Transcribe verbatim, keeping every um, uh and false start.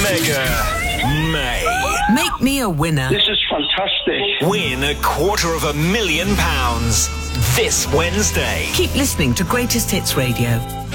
Mega May. Make me a winner. This is fantastic. Win a quarter of a million pounds this Wednesday. Keep listening to Greatest Hits Radio.